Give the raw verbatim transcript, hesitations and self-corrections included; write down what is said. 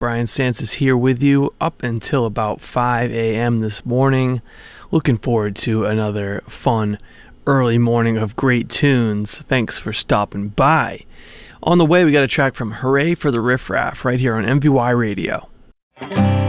Brian Stantz is here with you up until about five a.m. this morning. Looking forward to another fun early morning of great tunes. Thanks for stopping by. On the way, we got a track from Hooray for the Riff Raff right here on M V Y Radio.